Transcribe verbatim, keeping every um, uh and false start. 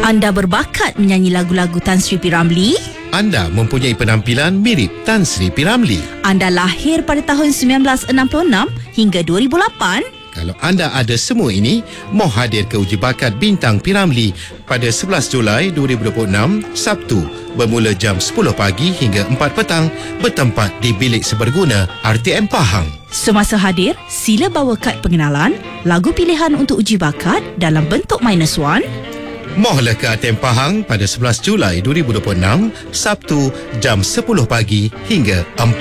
Anda berbakat menyanyi lagu-lagu Tan Sri P. Ramlee? Anda mempunyai penampilan mirip Tan Sri P. Ramlee. Anda lahir pada tahun sembilan belas enam puluh enam hingga dua ribu lapan? Kalau anda ada semua ini, mohon hadir ke uji bakat Bintang P. Ramlee pada sebelas Julai dua ribu dua puluh enam, Sabtu, bermula jam sepuluh pagi hingga empat petang, bertempat di Bilik Seberguna R T M Pahang. Semasa hadir, sila bawa kad pengenalan, lagu pilihan untuk uji bakat dalam bentuk minus one. Mohonlah ke R T M Pahang pada sebelas Julai dua ribu dua puluh enam, Sabtu, jam sepuluh pagi hingga empat